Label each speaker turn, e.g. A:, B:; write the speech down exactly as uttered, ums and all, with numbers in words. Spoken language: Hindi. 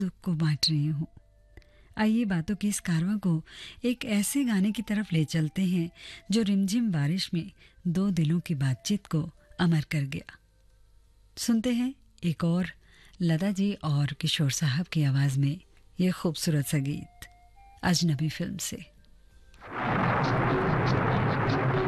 A: दुख को बांट रही हूँ। आइए बातों की इस कारवां को एक ऐसे गाने की तरफ ले चलते हैं जो रिमझिम बारिश में दो दिलों की बातचीत को अमर कर गया। सुनते हैं एक और लता जी और किशोर साहब की आवाज में ये खूबसूरत सा गीत अजनबी फिल्म से।